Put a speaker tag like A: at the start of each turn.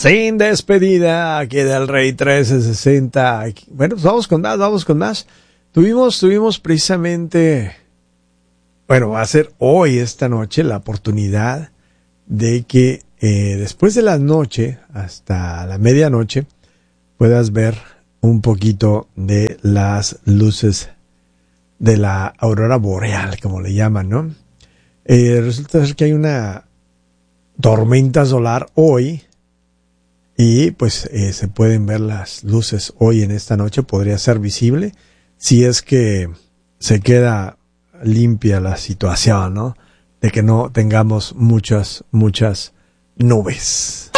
A: Sin despedida, aquí del Rey 1360. Bueno, pues vamos con más. Tuvimos precisamente, bueno, va a ser hoy, esta noche, la oportunidad de que después de la noche, hasta la medianoche, puedas ver un poquito de las luces de la aurora boreal, como le llaman, ¿no? Resulta ser que hay una tormenta solar hoy y pues se pueden ver las luces hoy en esta noche. Podría ser visible si es que se queda limpia la situación, ¿no? De que no tengamos muchas nubes.